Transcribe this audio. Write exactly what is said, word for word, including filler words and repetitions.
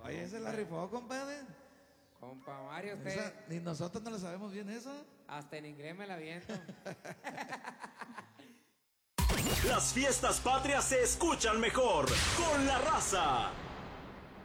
Oye, esa la rifó, compadre. Compa Mario, usted. Esa, ni nosotros no le sabemos bien eso. Hasta en inglés me la viento. Las fiestas patrias se escuchan mejor con La Raza.